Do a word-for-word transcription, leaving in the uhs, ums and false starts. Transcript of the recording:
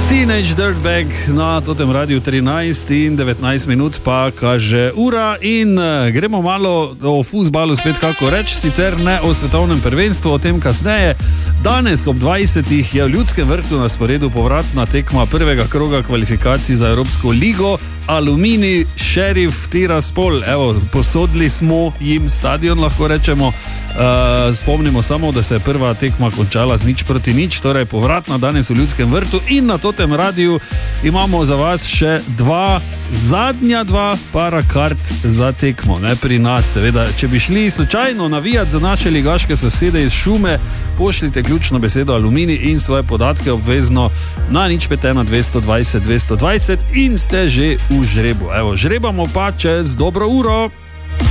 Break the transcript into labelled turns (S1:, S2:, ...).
S1: Teenage Dirtbag na totem radiju trinajst in devetnajst minut pa kaže ura in gremo malo o fuzbalu spet kako reč, sicer ne o svetovnem prvenstvu, o tem kasneje. Danes ob dvajsetih je v Ljudskem vrtu na sporedu povratna tekma prvega kroga kvalifikacij za Evropsko ligo. Aluminij, Šerif, Tiraspol, evo, posodili smo jim stadion, lahko rečemo. Uh, spomnimo samo, da se je prva tekma končala z nič proti nič, torej povratna danes v Ljudskem vrtu in na totem radiju imamo za vas še dva, zadnja dva para kart za tekmo, ne pri nas, seveda. Če bi šli slučajno navijati za naše ligaške sosede iz Šume, pošljite ključno besedo Aluminij in svoje podatke obvezno na nič pet ena dvesto dvajset dvesto dvajset in ste že v žrebu. Evo, žrebamo pa čez dobro uro.